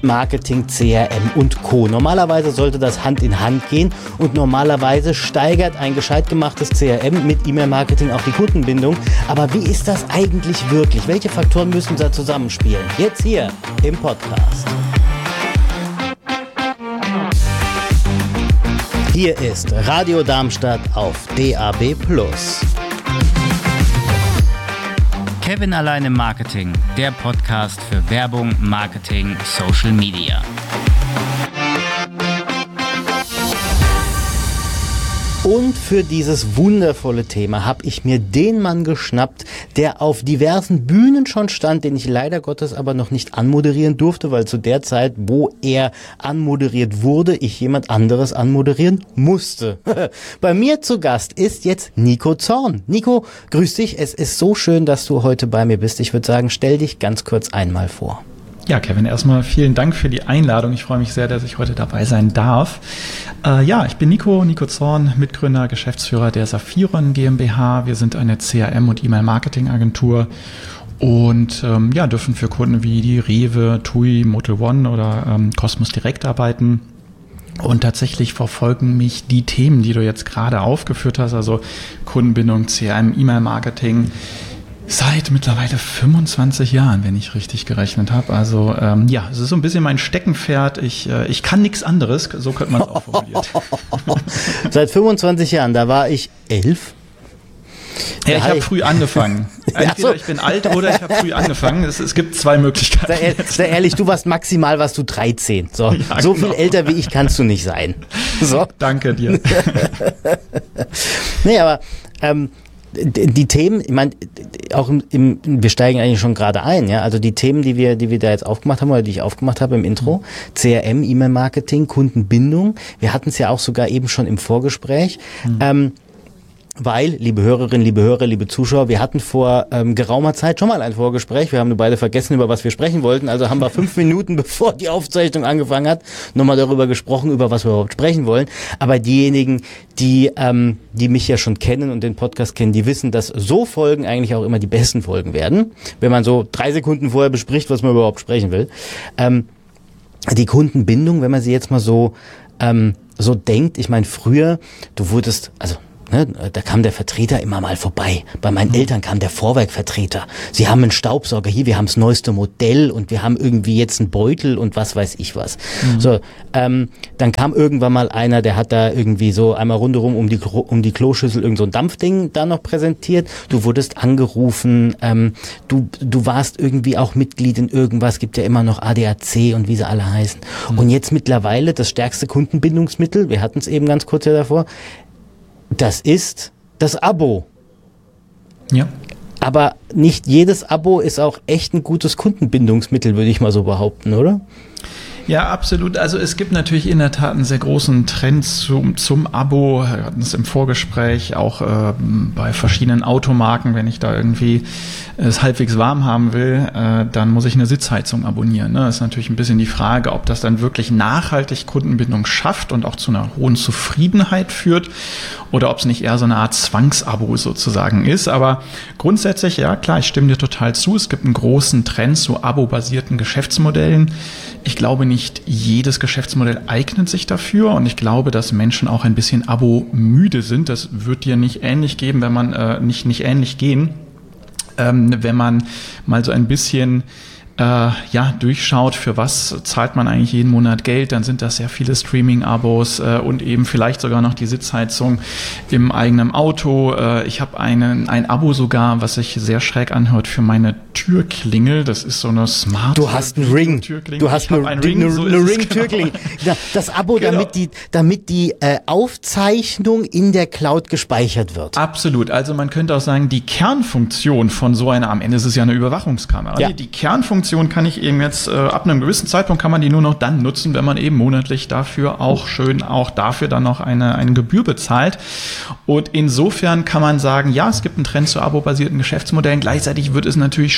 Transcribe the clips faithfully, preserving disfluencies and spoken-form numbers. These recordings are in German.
Marketing, C R M und Co. Normalerweise sollte das Hand in Hand gehen und normalerweise steigert ein gescheit gemachtes C R M mit E-Mail-Marketing auch die Kundenbindung. Aber wie ist das eigentlich wirklich? Welche Faktoren müssen da zusammenspielen? Jetzt hier im Podcast. Hier ist Radio Darmstadt auf D A B plus. Kevin allein im Marketing, der Podcast für Werbung, Marketing, Social Media. Und für dieses wundervolle Thema habe ich mir den Mann geschnappt, der auf diversen Bühnen schon stand, den ich leider Gottes aber noch nicht anmoderieren durfte, weil zu der Zeit, wo er anmoderiert wurde, ich jemand anderes anmoderieren musste. Bei mir zu Gast ist jetzt Nico Zorn. Nico, grüß dich. Es ist so schön, dass du heute bei mir bist. Ich würde sagen, stell dich ganz kurz einmal vor. Ja, Kevin, erstmal vielen Dank für die Einladung. Ich freue mich sehr, dass ich heute dabei sein darf. Äh, ja, ich bin Nico, Nico Zorn, Mitgründer, Geschäftsführer der Saphiron GmbH. Wir sind eine C R M- und E-Mail-Marketing-Agentur und ähm, ja, dürfen für Kunden wie die Rewe, T U I, Motel One oder ähm, Cosmos Direct arbeiten. Und tatsächlich verfolgen mich die Themen, die du jetzt gerade aufgeführt hast, also Kundenbindung, C R M, E-Mail-Marketing, seit mittlerweile fünfundzwanzig Jahren, wenn ich richtig gerechnet habe. Also ähm, ja, es ist so ein bisschen mein Steckenpferd. Ich, äh, ich kann nichts anderes, so könnte man es auch formulieren. Seit fünfundzwanzig Jahren, da war ich elf. Ja, ich habe früh angefangen. Entweder so. Ich bin alt oder ich habe früh angefangen. Es, es gibt zwei Möglichkeiten. Sei, sei ehrlich, du warst maximal, warst du dreizehn. So, ja, so genau. Viel älter wie ich kannst du nicht sein. So. Danke dir. Nee, aber ähm, die Themen, ich meine, auch im, im, wir steigen eigentlich schon gerade ein, ja, also die Themen, die wir, die wir da jetzt aufgemacht haben oder die ich aufgemacht habe im Intro, mhm. C R M, E-Mail-Marketing, Kundenbindung, wir hatten es ja auch sogar eben schon im Vorgespräch, mhm. ähm, weil, liebe Hörerinnen, liebe Hörer, liebe Zuschauer, wir hatten vor ähm, geraumer Zeit schon mal ein Vorgespräch. Wir haben nur beide vergessen, über was wir sprechen wollten. Also haben wir fünf Minuten, bevor die Aufzeichnung angefangen hat, nochmal darüber gesprochen, über was wir überhaupt sprechen wollen. Aber diejenigen, die ähm, die mich ja schon kennen und den Podcast kennen, die wissen, dass so Folgen eigentlich auch immer die besten Folgen werden. Wenn man so drei Sekunden vorher bespricht, was man überhaupt sprechen will. Ähm, die Kundenbindung, wenn man sie jetzt mal so ähm, so denkt, ich meine, früher, du wurdest, also Ne, da kam der Vertreter immer mal vorbei. Bei meinen mhm. Eltern kam der Vorwerkvertreter. Sie haben einen Staubsauger hier, wir haben das neueste Modell und wir haben irgendwie jetzt einen Beutel und was weiß ich was. Mhm. So, ähm, dann kam irgendwann mal einer, der hat da irgendwie so einmal rundherum um die um die Kloschüssel irgend so ein Dampfding da noch präsentiert. Du wurdest angerufen, ähm, du du warst irgendwie auch Mitglied in irgendwas, gibt ja immer noch A D A C und wie sie alle heißen. Mhm. Und jetzt mittlerweile das stärkste Kundenbindungsmittel, wir hatten es eben ganz kurz ja davor, das ist das Abo. Ja. Aber nicht jedes Abo ist auch echt ein gutes Kundenbindungsmittel, würde ich mal so behaupten, oder? Ja, absolut. Also es gibt natürlich in der Tat einen sehr großen Trend zum, zum Abo. Wir hatten es im Vorgespräch auch äh, bei verschiedenen Automarken. Wenn ich da irgendwie es halbwegs warm haben will, äh, dann muss ich eine Sitzheizung abonnieren. Ne? Das ist natürlich ein bisschen die Frage, ob das dann wirklich nachhaltig Kundenbindung schafft und auch zu einer hohen Zufriedenheit führt oder ob es nicht eher so eine Art Zwangsabo sozusagen ist. Aber grundsätzlich, ja klar, ich stimme dir total zu. Es gibt einen großen Trend zu abo-basierten Geschäftsmodellen. Ich glaube, nicht jedes Geschäftsmodell eignet sich dafür und ich glaube, dass Menschen auch ein bisschen abo-müde sind. Das wird dir nicht ähnlich geben, wenn man äh, nicht, nicht ähnlich gehen, ähm, wenn man mal so ein bisschen äh, ja, durchschaut, für was zahlt man eigentlich jeden Monat Geld, dann sind das sehr viele Streaming-Abos äh, und eben vielleicht sogar noch die Sitzheizung im eigenen Auto. Äh, ich habe einen ein Abo sogar, was sich sehr schräg anhört, für meine Türklingel. Das ist so eine Smart. Du hast einen Ring. Du hast eine, eine Ring, so eine Ring-Türklingel. Genau. Das Abo, genau. damit die, damit die äh, Aufzeichnung in der Cloud gespeichert wird. Absolut. Also man könnte auch sagen, die Kernfunktion von so einer, am Ende ist es ja eine Überwachungskamera. Ja. Die, die Kernfunktion kann ich eben jetzt, äh, ab einem gewissen Zeitpunkt kann man die nur noch dann nutzen, wenn man eben monatlich dafür auch schön, auch dafür dann noch eine, eine Gebühr bezahlt. Und insofern kann man sagen, ja, es gibt einen Trend zu abo-basierten Geschäftsmodellen. Gleichzeitig wird es natürlich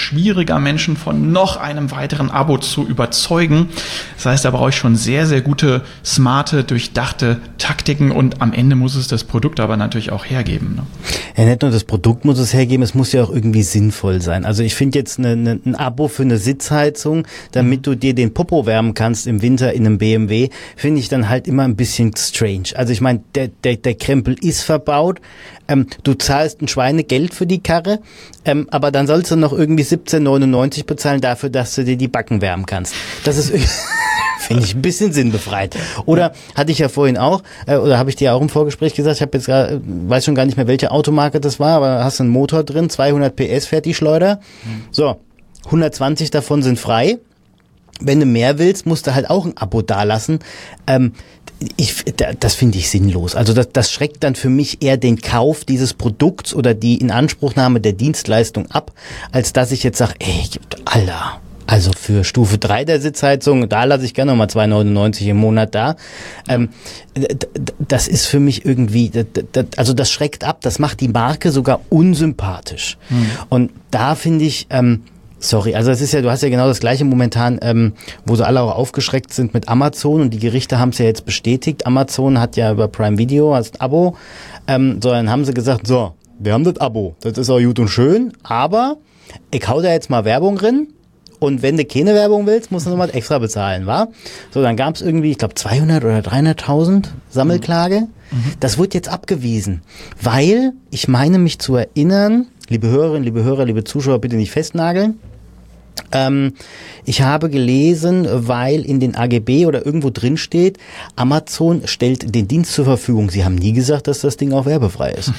schwieriger, Menschen von noch einem weiteren Abo zu überzeugen. Das heißt, da brauche ich schon sehr, sehr gute, smarte, durchdachte Taktiken und am Ende muss es das Produkt aber natürlich auch hergeben. Ne? Ja, nicht nur das Produkt muss es hergeben, es muss ja auch irgendwie sinnvoll sein. Also ich finde jetzt eine, eine, ein Abo für eine Sitzheizung, damit du dir den Popo wärmen kannst im Winter in einem B M W, finde ich dann halt immer ein bisschen strange. Also ich meine, der, der, der Krempel ist verbaut, ähm, du zahlst ein Schweinegeld für die Karre, ähm, aber dann sollst du noch irgendwie siebzehn neunundneunzig bezahlen dafür, dass du dir die Backen wärmen kannst. Das ist finde ich ein bisschen sinnbefreit. Oder hatte ich ja vorhin auch, äh, oder habe ich dir auch im Vorgespräch gesagt, ich habe jetzt gerade, weiß schon gar nicht mehr, welche Automarke das war, aber hast du einen Motor drin, zweihundert P S fährt die Schleuder. So, hundertzwanzig davon sind frei. Wenn du mehr willst, musst du halt auch ein Abo dalassen. Ähm, ich, das finde ich sinnlos. Also das, das schreckt dann für mich eher den Kauf dieses Produkts oder die Inanspruchnahme der Dienstleistung ab, als dass ich jetzt sage, ey, Alter, also für Stufe drei der Sitzheizung, da lasse ich gerne nochmal zwei neunundneunzig im Monat da. Ähm, das ist für mich irgendwie, also das schreckt ab, das macht die Marke sogar unsympathisch. Hm. Und da finde ich, ähm, sorry, also es ist ja, du hast ja genau das gleiche momentan, ähm, wo sie alle auch aufgeschreckt sind mit Amazon und die Gerichte haben es ja jetzt bestätigt. Amazon hat ja über Prime Video als Abo, ähm, so dann haben sie gesagt, so, wir haben das Abo, das ist auch gut und schön, aber ich hau da jetzt mal Werbung drin. Und wenn du keine Werbung willst, musst du nochmal extra bezahlen, wa? So, dann gab es irgendwie, ich glaube, zweihundert oder dreihunderttausend Sammelklage. Mhm. Das wird jetzt abgewiesen, weil ich meine mich zu erinnern, liebe Hörerinnen, liebe Hörer, liebe Zuschauer, bitte nicht festnageln. Ähm, ich habe gelesen, weil in den A G B oder irgendwo drin steht, Amazon stellt den Dienst zur Verfügung. Sie haben nie gesagt, dass das Ding auch werbefrei ist.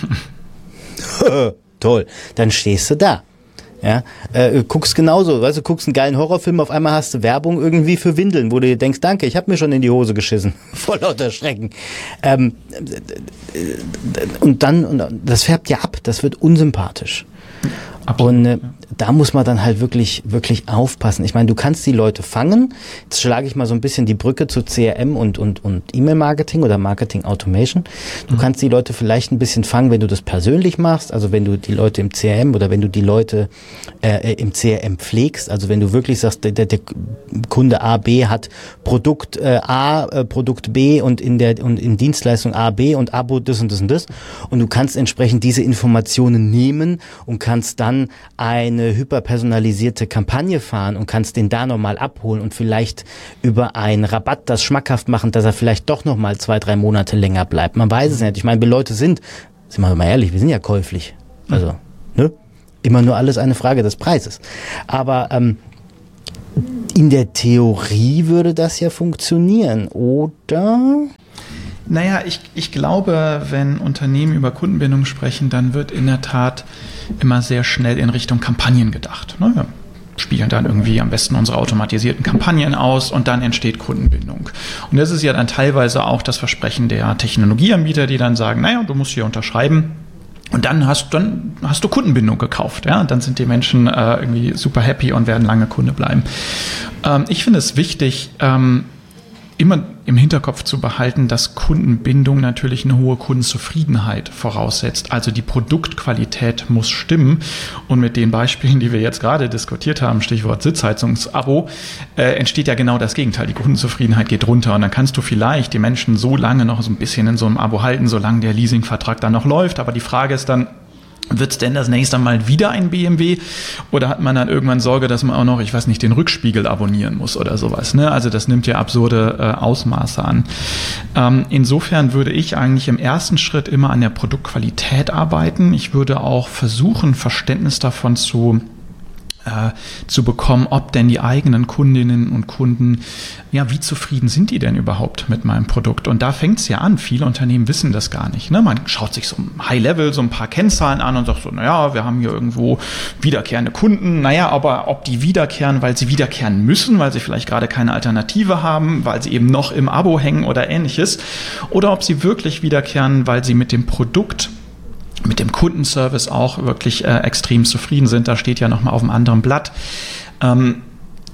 Toll, dann stehst du da. Ja, äh, guckst genauso, weißt du, guckst einen geilen Horrorfilm, auf einmal hast du Werbung irgendwie für Windeln, wo du dir denkst, danke, ich habe mir schon in die Hose geschissen, vor lauter Schrecken. Ähm, und dann, und das färbt ja ab, das wird unsympathisch. Absolut, und äh, ja. Da muss man dann halt wirklich wirklich aufpassen. Ich meine, du kannst die Leute fangen. Jetzt schlage ich mal so ein bisschen die Brücke zu C R M und und und E-Mail-Marketing oder Marketing Automation. Du mhm. kannst die Leute vielleicht ein bisschen fangen, wenn du das persönlich machst, also wenn du die Leute im C R M oder wenn du die Leute äh, im C R M pflegst, also wenn du wirklich sagst, der, der, der Kunde A, B hat Produkt äh, A, äh, Produkt B und in der und in Dienstleistung A, B und Abo das und das und das und du kannst entsprechend diese Informationen nehmen und kannst dann eine hyperpersonalisierte Kampagne fahren und kannst den da nochmal abholen und vielleicht über einen Rabatt das schmackhaft machen, dass er vielleicht doch nochmal zwei, drei Monate länger bleibt. Man weiß es nicht. Ich meine, wir Leute sind, sind wir mal ehrlich, wir sind ja käuflich. Also, ne? Immer nur alles eine Frage des Preises. Aber ähm, in der Theorie würde das ja funktionieren, oder? Naja, ich, ich glaube, wenn Unternehmen über Kundenbindung sprechen, dann wird in der Tat immer sehr schnell in Richtung Kampagnen gedacht. Ne? Wir spielen dann irgendwie am besten unsere automatisierten Kampagnen aus und dann entsteht Kundenbindung. Und das ist ja dann teilweise auch das Versprechen der Technologieanbieter, die dann sagen, naja, du musst hier unterschreiben. Und dann hast, dann hast du Kundenbindung gekauft. Ja? Und dann sind die Menschen äh, irgendwie super happy und werden lange Kunde bleiben. Ähm, ich finde es wichtig, ähm, immer im Hinterkopf zu behalten, dass Kundenbindung natürlich eine hohe Kundenzufriedenheit voraussetzt. Also die Produktqualität muss stimmen. Und mit den Beispielen, die wir jetzt gerade diskutiert haben, Stichwort Sitzheizungsabo, äh, entsteht ja genau das Gegenteil. Die Kundenzufriedenheit geht runter. Und dann kannst du vielleicht die Menschen so lange noch so ein bisschen in so einem Abo halten, solange der Leasingvertrag dann noch läuft. Aber die Frage ist dann, wird es denn das nächste Mal wieder ein B M W oder hat man dann irgendwann Sorge, dass man auch noch, ich weiß nicht, den Rückspiegel abonnieren muss oder sowas, ne? Also das nimmt ja absurde äh, Ausmaße an. Ähm, insofern würde ich eigentlich im ersten Schritt immer an der Produktqualität arbeiten. Ich würde auch versuchen, Verständnis davon zu Äh, zu bekommen, ob denn die eigenen Kundinnen und Kunden, ja, wie zufrieden sind die denn überhaupt mit meinem Produkt? Und da fängt es ja an. Viele Unternehmen wissen das gar nicht. Ne? Man schaut sich so High-Level so ein paar Kennzahlen an und sagt so, naja, wir haben hier irgendwo wiederkehrende Kunden. Naja, aber ob die wiederkehren, weil sie wiederkehren müssen, weil sie vielleicht gerade keine Alternative haben, weil sie eben noch im Abo hängen oder ähnliches, oder ob sie wirklich wiederkehren, weil sie mit dem Produkt mit dem Kundenservice auch wirklich äh, extrem zufrieden sind. Da steht ja nochmal auf einem anderen Blatt. Ähm,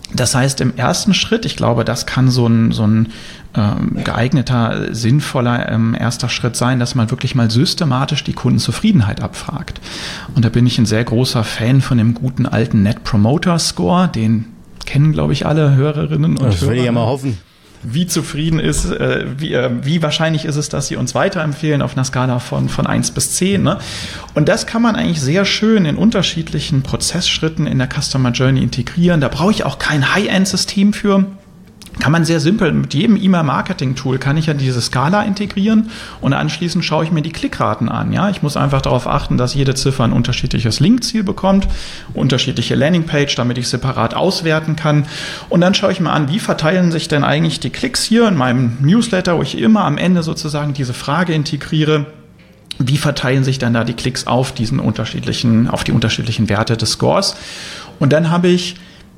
Das heißt, im ersten Schritt, ich glaube, das kann so ein, so ein ähm, geeigneter, sinnvoller ähm, erster Schritt sein, dass man wirklich mal systematisch die Kundenzufriedenheit abfragt. Und da bin ich ein sehr großer Fan von dem guten alten Net Promoter Score, den kennen, glaube ich, alle Hörerinnen und das Hörer. Will ich ja mal hoffen. Wie zufrieden ist, äh, wie, äh, wie wahrscheinlich ist es, dass Sie uns weiterempfehlen auf einer Skala von, von eins bis zehn. Ne? Und das kann man eigentlich sehr schön in unterschiedlichen Prozessschritten in der Customer Journey integrieren. Da brauche ich auch kein High-End-System für. Kann man sehr simpel, mit jedem E-Mail-Marketing-Tool kann ich ja diese Skala integrieren und anschließend schaue ich mir die Klickraten an. Ja? Ich muss einfach darauf achten, dass jede Ziffer ein unterschiedliches Linkziel bekommt, unterschiedliche Landingpage, damit ich separat auswerten kann. Und dann schaue ich mir an, wie verteilen sich denn eigentlich die Klicks hier in meinem Newsletter, wo ich immer am Ende sozusagen diese Frage integriere. Wie verteilen sich dann da die Klicks auf diesen unterschiedlichen, auf die unterschiedlichen Werte des Scores? Und dann habe ich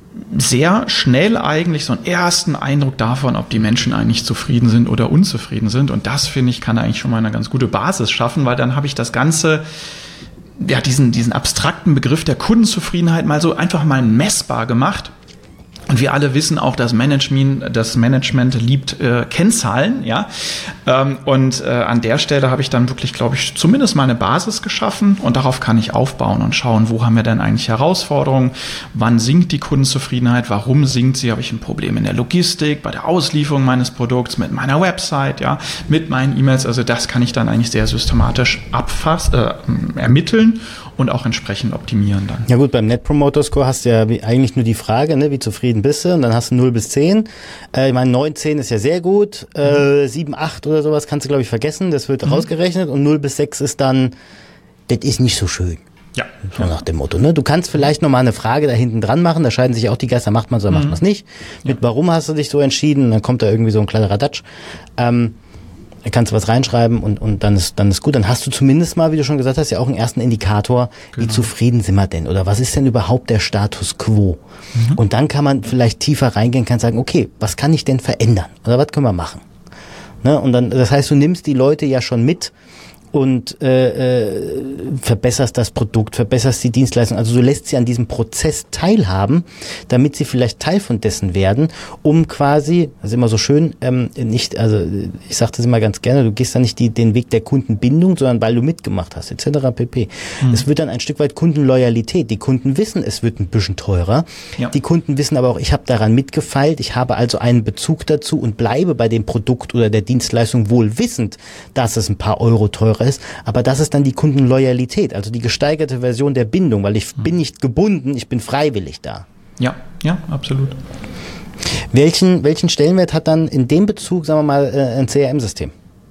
sehr schnell eigentlich so einen ersten Eindruck davon, ob die Menschen eigentlich zufrieden sind oder unzufrieden sind. Und das, finde ich, kann eigentlich schon mal eine ganz gute Basis schaffen, weil dann habe ich das Ganze, ja, diesen, diesen abstrakten Begriff der Kundenzufriedenheit mal so einfach mal messbar gemacht. Und wir alle wissen auch, dass Management, das Management liebt äh, Kennzahlen, ja. Ähm, und äh, an der Stelle habe ich dann wirklich, glaube ich, zumindest mal eine Basis geschaffen und darauf kann ich aufbauen und schauen, wo haben wir denn eigentlich Herausforderungen, wann sinkt die Kundenzufriedenheit, warum sinkt sie, habe ich ein Problem in der Logistik, bei der Auslieferung meines Produkts, mit meiner Website, ja, mit meinen E-Mails. Also das kann ich dann eigentlich sehr systematisch abfassen, äh, ermitteln und auch entsprechend optimieren dann. Ja gut, beim Net Promoter Score hast du ja wie, eigentlich nur die Frage, ne, wie zufrieden bist du? Und dann hast du null bis zehn. Äh, ich meine, neun, zehn ist ja sehr gut. Äh, sieben, acht oder sowas kannst du, glaube ich, vergessen. Das wird mhm. rausgerechnet. Und null bis sechs ist dann, das ist nicht so schön. Ja. So nach dem Motto. Ne? Du kannst vielleicht nochmal eine Frage da hinten dran machen. Da scheiden sich auch die Geister, macht man es oder mhm. macht man es nicht. Mit ja. warum hast du dich so entschieden? Und dann kommt da irgendwie so ein kleiner Radatsch. Ähm, Da kannst du was reinschreiben und, und dann ist, dann ist gut. Dann hast du zumindest mal, wie du schon gesagt hast, ja auch einen ersten Indikator, genau. Wie zufrieden sind wir denn? Oder was ist denn überhaupt der Status quo? Mhm. Und dann kann man vielleicht tiefer reingehen, kann sagen, okay, was kann ich denn verändern? Oder was können wir machen? Ne? Und dann, das heißt, du nimmst die Leute ja schon mit und äh, äh, verbesserst das Produkt, verbesserst die Dienstleistung. Also du lässt sie an diesem Prozess teilhaben, damit sie vielleicht Teil von dessen werden, um quasi, das ist immer so schön, ähm, nicht, also ich sage das immer ganz gerne, du gehst dann nicht die, den Weg der Kundenbindung, sondern weil du mitgemacht hast, et cetera pp. Mhm. Es wird dann ein Stück weit Kundenloyalität. Die Kunden wissen, es wird ein bisschen teurer. Ja. Die Kunden wissen aber auch, ich habe daran mitgefeilt, ich habe also einen Bezug dazu und bleibe bei dem Produkt oder der Dienstleistung wohl wissend, dass es ein paar Euro teurer ist, aber das ist dann die Kundenloyalität, also die gesteigerte Version der Bindung, weil ich mhm. bin nicht gebunden, ich bin freiwillig da. Ja, ja, absolut. Welchen, welchen Stellenwert hat dann in dem Bezug, sagen wir mal, ein C R M-System?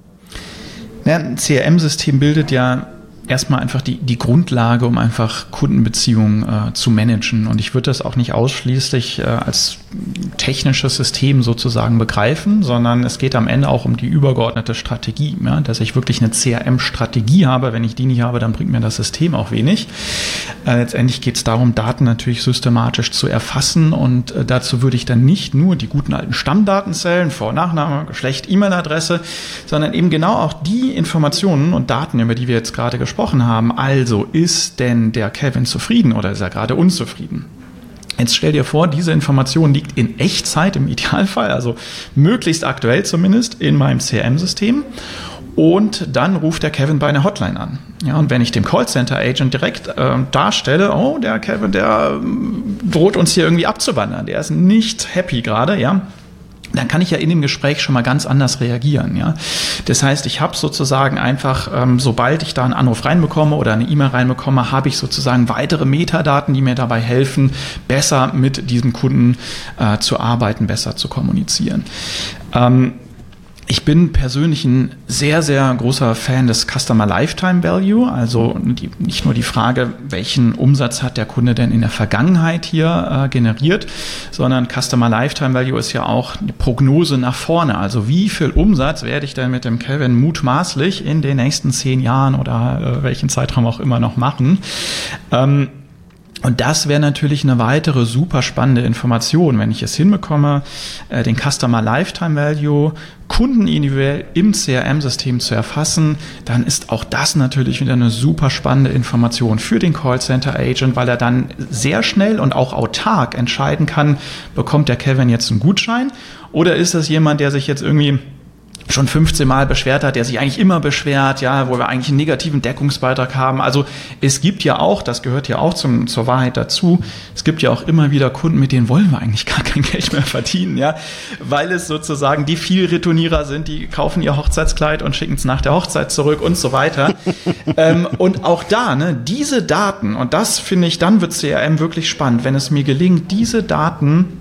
Ja, ein C R M-System bildet ja erstmal einfach die, die Grundlage, um einfach Kundenbeziehungen äh, zu managen. Und ich würde das auch nicht ausschließlich äh, als technisches System sozusagen begreifen, sondern es geht am Ende auch um die übergeordnete Strategie, ja? Dass ich wirklich eine C R M-Strategie habe. Wenn ich die nicht habe, dann bringt mir das System auch wenig. Äh, letztendlich geht es darum, Daten natürlich systematisch zu erfassen und äh, dazu würde ich dann nicht nur die guten alten Stammdaten zählen, Vor- Nachname, Geschlecht, E-Mail-Adresse, sondern eben genau auch die Informationen und Daten, über die wir jetzt gerade gesprochen haben. Also, ist denn der Kevin zufrieden oder ist er gerade unzufrieden? Jetzt stell dir vor, diese Information liegt in Echtzeit im Idealfall, also möglichst aktuell zumindest in meinem C R M-System. Und dann ruft der Kevin bei einer Hotline an. Ja, und wenn ich dem Callcenter-Agent direkt äh, darstelle, oh, der Kevin, der äh, droht uns hier irgendwie abzuwandern, der ist nicht happy gerade, ja, dann kann ich ja in dem Gespräch schon mal ganz anders reagieren. Ja? Das heißt, ich habe sozusagen einfach, ähm, sobald ich da einen Anruf reinbekomme oder eine E-Mail reinbekomme, habe ich sozusagen weitere Metadaten, die mir dabei helfen, besser mit diesem Kunden äh, zu arbeiten, besser zu kommunizieren. Ähm, Ich bin persönlich ein sehr, sehr großer Fan des Customer Lifetime Value, also die, nicht nur die Frage, welchen Umsatz hat der Kunde denn in der Vergangenheit hier äh, generiert, sondern Customer Lifetime Value ist ja auch eine Prognose nach vorne, also wie viel Umsatz werde ich denn mit dem Kevin mutmaßlich in den nächsten zehn Jahren oder äh, welchen Zeitraum auch immer noch machen. Ähm, Und das wäre natürlich eine weitere super spannende Information, wenn ich es hinbekomme, den Customer Lifetime Value kundenindividuell im C R M-System zu erfassen, dann ist auch das natürlich wieder eine super spannende Information für den Callcenter-Agent, weil er dann sehr schnell und auch autark entscheiden kann, bekommt der Kevin jetzt einen Gutschein oder ist das jemand, der sich jetzt irgendwie schon fünfzehn Mal beschwert hat, der sich eigentlich immer beschwert, ja, wo wir eigentlich einen negativen Deckungsbeitrag haben. Also es gibt ja auch, das gehört ja auch zum, zur Wahrheit dazu, es gibt ja auch immer wieder Kunden, mit denen wollen wir eigentlich gar kein Geld mehr verdienen, ja, weil es sozusagen die Vielreturnierer sind, die kaufen ihr Hochzeitskleid und schicken es nach der Hochzeit zurück und so weiter. ähm, und auch da, ne, diese Daten, und das finde ich, dann wird C R M wirklich spannend, wenn es mir gelingt, diese Daten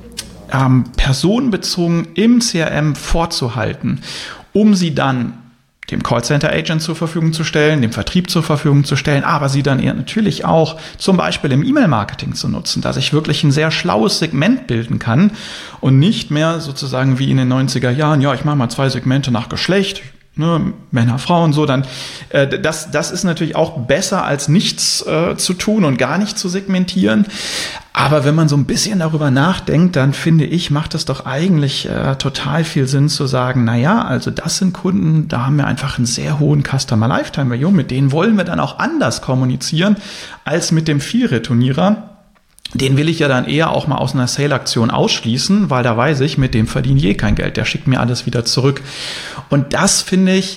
Ähm, personenbezogen im C R M vorzuhalten, um sie dann dem Callcenter-Agent zur Verfügung zu stellen, dem Vertrieb zur Verfügung zu stellen, aber sie dann eher natürlich auch zum Beispiel im E-Mail-Marketing zu nutzen, dass ich wirklich ein sehr schlaues Segment bilden kann und nicht mehr sozusagen wie in den neunziger Jahren, ja, ich mache mal zwei Segmente nach Geschlecht, ne, Männer, Frauen, so, dann äh, das, das ist natürlich auch besser als nichts äh, zu tun und gar nicht zu segmentieren. Aber wenn man so ein bisschen darüber nachdenkt, dann finde ich, macht es doch eigentlich äh, total viel Sinn zu sagen, na ja, also das sind Kunden, da haben wir einfach einen sehr hohen Customer Lifetime Value, mit denen wollen wir dann auch anders kommunizieren als mit dem Vielreturnierer. Den will ich ja dann eher auch mal aus einer Sale-Aktion ausschließen, weil da weiß ich, mit dem verdiene ich eh kein Geld, der schickt mir alles wieder zurück. Und das, finde ich,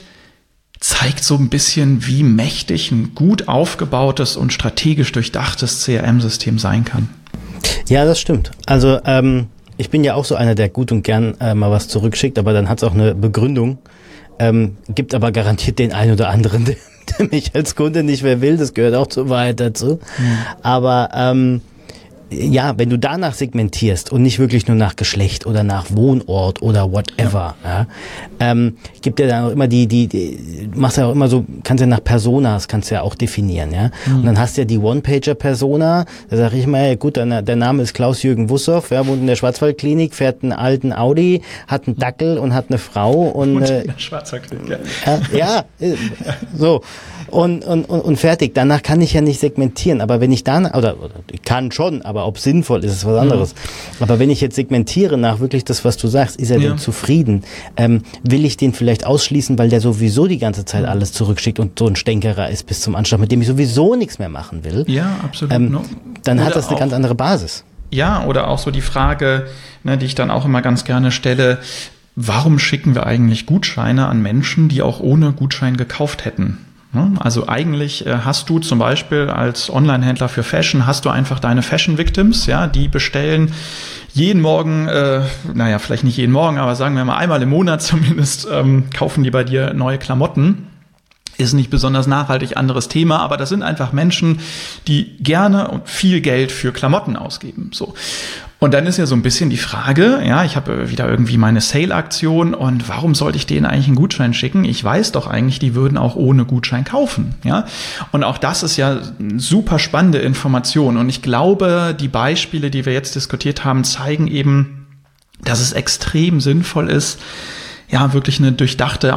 zeigt so ein bisschen, wie mächtig ein gut aufgebautes und strategisch durchdachtes C R M-System sein kann. Ja, das stimmt. Also ähm, ich bin ja auch so einer, der gut und gern äh, mal was zurückschickt, aber dann hat es auch eine Begründung. Ähm, gibt aber garantiert den einen oder anderen, der, der mich als Kunde nicht mehr will. Das gehört auch zur Wahrheit dazu. Mhm. Aber ähm, ja, wenn du danach segmentierst und nicht wirklich nur nach Geschlecht oder nach Wohnort oder whatever, ja, ja ähm, gibt ja dann auch immer die, die, die, machst ja auch immer so, kannst ja nach Personas, kannst ja auch definieren, ja. Mhm. Und dann hast du ja die One-Pager-Persona, da sag ich mal, ja, gut, der, der Name ist Klaus-Jürgen Wussow, ja, wohnt in der Schwarzwaldklinik, fährt einen alten Audi, hat einen Dackel und hat eine Frau und, und äh, in der Schwarzwaldklinik, ja. Ja, ja, so. Und, und, und, und fertig. Danach kann ich ja nicht segmentieren. Aber wenn ich dann, oder, oder ich kann schon, aber ob sinnvoll ist, ist was anderes. Mhm. Aber wenn ich jetzt segmentiere nach wirklich das, was du sagst, ist er ja. denn zufrieden? Ähm, will ich den vielleicht ausschließen, weil der sowieso die ganze Zeit alles zurückschickt und so ein Stänkerer ist bis zum Anschlag, mit dem ich sowieso nichts mehr machen will? Ja, absolut. Ähm, no. Dann oder hat das eine auch, ganz andere Basis. Ja, oder auch so die Frage, ne, die ich dann auch immer ganz gerne stelle, warum schicken wir eigentlich Gutscheine an Menschen, die auch ohne Gutschein gekauft hätten? Also eigentlich äh, hast du zum Beispiel als Online-Händler für Fashion, hast du einfach deine Fashion-Victims, ja, die bestellen jeden Morgen, äh, naja, vielleicht nicht jeden Morgen, aber sagen wir mal einmal im Monat zumindest, ähm, kaufen die bei dir neue Klamotten. Ist nicht besonders nachhaltig, anderes Thema, aber das sind einfach Menschen, die gerne und viel Geld für Klamotten ausgeben. So. Und dann ist ja so ein bisschen die Frage, ja, ich habe wieder irgendwie meine Sale-Aktion und warum sollte ich denen eigentlich einen Gutschein schicken? Ich weiß doch eigentlich, die würden auch ohne Gutschein kaufen, ja. Und auch das ist ja eine super spannende Information. Und ich glaube, die Beispiele, die wir jetzt diskutiert haben, zeigen eben, dass es extrem sinnvoll ist, ja, wirklich eine durchdachte